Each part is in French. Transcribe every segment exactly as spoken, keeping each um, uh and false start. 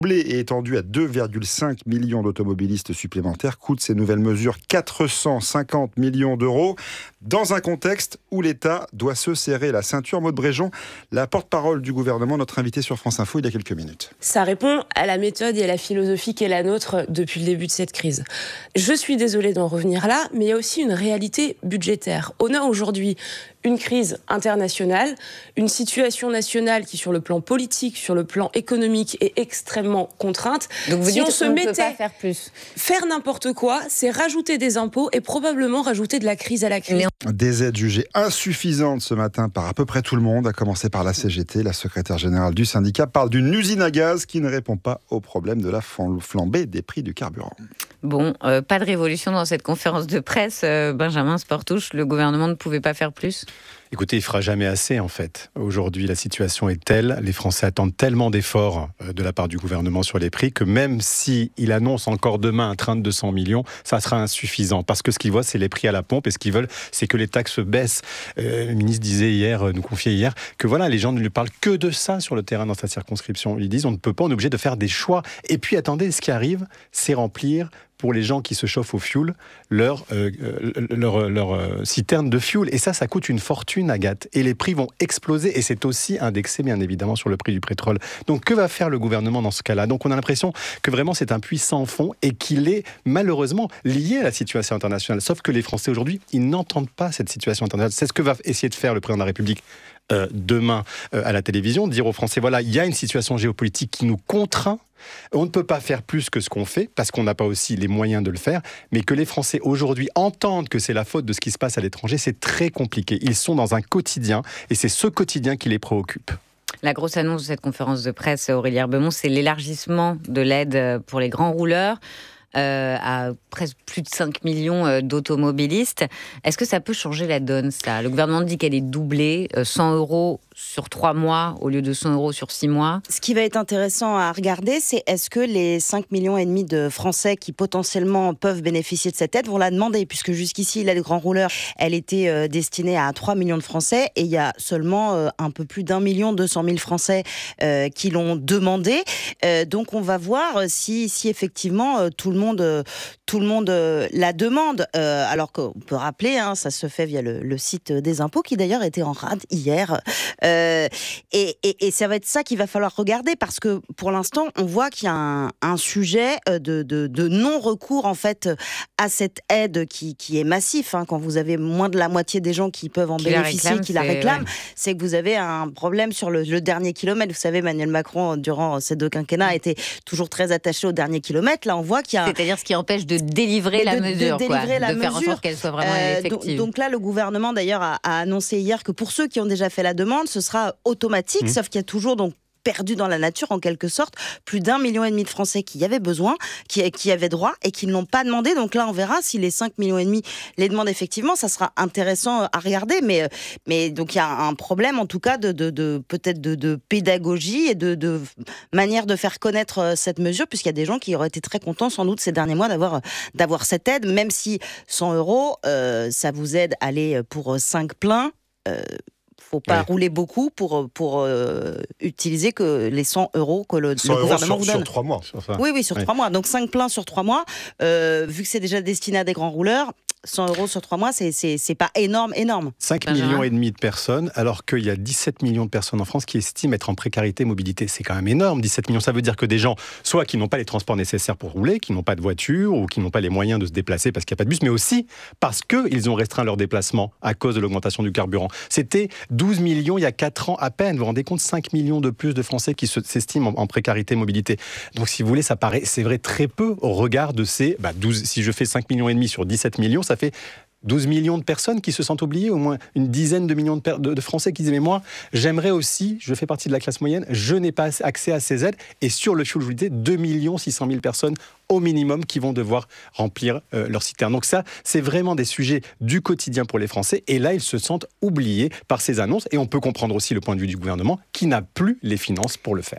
et étendu à deux virgule cinq millions d'automobilistes supplémentaires. Coût de ces nouvelles mesures, quatre cent cinquante millions d'euros, dans un contexte où l'État doit se serrer la ceinture. Maud Bréjon, la porte-parole du gouvernement, notre invité sur France Info il y a quelques minutes. Ça répond à la méthode et à la philosophie qui est la nôtre depuis le début de cette crise. Je suis désolée d'en revenir là, mais il y a aussi une réalité budgétaire. On a aujourd'hui une crise internationale, une situation nationale qui, sur le plan politique, sur le plan économique, est extrêmement contrainte. Donc vous si dites on se on mettait ne peut pas faire plus. Faire n'importe quoi, c'est rajouter des impôts et probablement rajouter de la crise à la crise. Des aides jugées insuffisantes ce matin par à peu près tout le monde, à commencer par la C G T. La secrétaire générale du syndicat parle d'une usine à gaz qui ne répond pas au problème de la flambée des prix du carburant. Bon, euh, pas de révolution dans cette conférence de presse. Euh, Benjamin Sportouche, le gouvernement ne pouvait pas faire plus ? Écoutez, il ne fera jamais assez en fait. Aujourd'hui, la situation est telle, les Français attendent tellement d'efforts de la part du gouvernement sur les prix que même s'il annonce encore demain un train de deux cents millions, ça sera insuffisant. Parce que ce qu'ils voient, c'est les prix à la pompe et ce qu'ils veulent, c'est que les taxes baissent. Euh, le ministre disait hier, nous confiait hier, que voilà, les gens ne lui parlent que de ça sur le terrain dans sa circonscription. Ils disent on ne peut pas, on est obligé de faire des choix. Et puis attendez, ce qui arrive, c'est remplir pour les gens qui se chauffent au fioul, leur, euh, leur, leur euh, citerne de fioul. Et ça, ça coûte une fortune, Agathe. Et les prix vont exploser. Et c'est aussi indexé, bien évidemment, sur le prix du pétrole. Donc, que va faire le gouvernement dans ce cas-là ? Donc, on a l'impression que vraiment, c'est un puits sans fond et qu'il est malheureusement lié à la situation internationale. Sauf que les Français, aujourd'hui, ils n'entendent pas cette situation internationale. C'est ce que va essayer de faire le président de la République euh, demain euh, à la télévision, dire aux Français, voilà, il y a une situation géopolitique qui nous contraint. On ne peut pas faire plus que ce qu'on fait, parce qu'on n'a pas aussi les moyens de le faire, mais que les Français aujourd'hui entendent que c'est la faute de ce qui se passe à l'étranger, c'est très compliqué. Ils sont dans un quotidien, et c'est ce quotidien qui les préoccupe. La grosse annonce de cette conférence de presse, Aurélie Herbemont, c'est l'élargissement de l'aide pour les grands rouleurs. Euh, à presque plus de cinq millions d'automobilistes. Est-ce que ça peut changer la donne, ça ? Le gouvernement dit qu'elle est doublée, euh, cent euros sur trois mois au lieu de cent euros sur six mois. Ce qui va être intéressant à regarder, c'est est-ce que les cinq millions et demi de Français qui potentiellement peuvent bénéficier de cette aide vont la demander, puisque jusqu'ici, l'aide grand rouleur, elle était euh, destinée à trois millions de Français, et il y a seulement euh, un peu plus d'un million deux cent mille Français euh, qui l'ont demandé. Euh, donc on va voir si, si effectivement euh, tout le monde, euh, tout le monde euh, la demande. Euh, alors qu'on peut rappeler, hein, ça se fait via le, le site des impôts, qui d'ailleurs était en rade hier. Euh, et, et, et ça va être ça qu'il va falloir regarder, parce que pour l'instant, on voit qu'il y a un, un sujet de, de, de non-recours en fait à cette aide qui, qui est massif. Hein, quand vous avez moins de la moitié des gens qui peuvent en qui bénéficier, la réclame, qui la réclament, c'est... c'est que vous avez un problème sur le, le dernier kilomètre. Vous savez, Emmanuel Macron, durant ces deux quinquennats, a été toujours très attaché au dernier kilomètre. Là, on voit qu'il y a... C'est-à-dire ce qui empêche de délivrer la de, mesure, de, délivrer quoi, la de faire en sorte qu'elle soit vraiment euh, effective. Donc, donc là, le gouvernement, d'ailleurs, a, a annoncé hier que pour ceux qui ont déjà fait la demande, ce sera automatique, mmh. sauf qu'il y a toujours donc perdu dans la nature en quelque sorte, plus d'un million et demi de Français qui y avaient besoin, qui, qui y avaient droit et qui ne l'ont pas demandé. Donc là, on verra si les cinq millions et demi les demandent effectivement. Ça sera intéressant à regarder, mais, mais donc il y a un problème en tout cas de, de, de peut-être de, de pédagogie et de, de manière de faire connaître cette mesure, puisqu'il y a des gens qui auraient été très contents sans doute ces derniers mois d'avoir, d'avoir cette aide, même si cent euros, euh, ça vous aide à aller pour cinq pleins. Euh, faut pas ouais. rouler beaucoup pour, pour euh, utiliser que les cent euros que le, le gouvernement sur, vous donne. Sur trois mois. Sur ça. Oui, oui, sur ouais. trois mois. Donc cinq pleins sur trois mois. Euh, vu que c'est déjà destiné à des grands rouleurs, cent euros sur trois mois, c'est, c'est, c'est pas énorme, énorme. cinq millions et demi de personnes, alors qu'il y a dix-sept millions de personnes en France qui estiment être en précarité mobilité. C'est quand même énorme, dix-sept millions. Ça veut dire que des gens, soit qui n'ont pas les transports nécessaires pour rouler, qui n'ont pas de voiture, ou qui n'ont pas les moyens de se déplacer parce qu'il n'y a pas de bus, mais aussi parce qu'ils ont restreint leur déplacement à cause de l'augmentation du carburant. C'était douze millions il y a quatre ans à peine. Vous vous rendez compte, cinq millions de plus de Français qui se, s'estiment en, en précarité mobilité. Donc si vous voulez, ça paraît, c'est vrai, très peu au regard de ces bah, douze, si je fais cinq millions et demi sur dix-sept millions, ça fait douze millions de personnes qui se sentent oubliées, au moins une dizaine de millions de, per- de, de Français qui disent « Mais moi, j'aimerais aussi, je fais partie de la classe moyenne, je n'ai pas accès à ces aides. » Et sur le fuel, je vous le disais, deux millions six cent mille personnes au minimum qui vont devoir remplir euh, leur citerne. Donc ça, c'est vraiment des sujets du quotidien pour les Français. Et là, ils se sentent oubliés par ces annonces. Et on peut comprendre aussi le point de vue du gouvernement qui n'a plus les finances pour le faire.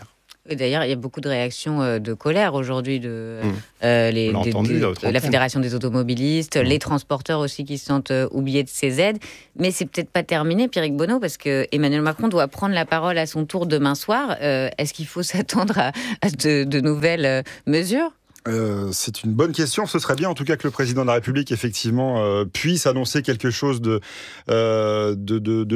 Et d'ailleurs, il y a beaucoup de réactions euh, de colère aujourd'hui de Mmh. euh, les, On l'a des- entendu, des- là, au de trente et la un. Fédération des automobilistes, Mmh. les transporteurs aussi qui se sentent euh, oubliés de ces aides. Mais c'est peut-être pas terminé, Pierrick Bonneau, parce que Emmanuel Macron doit prendre la parole à son tour demain soir. Euh, est-ce qu'il faut s'attendre à, à de, de nouvelles euh, mesures ? Euh, c'est une bonne question. Ce serait bien, en tout cas, que le président de la République, effectivement, euh, puisse annoncer quelque chose de, euh, de, de, de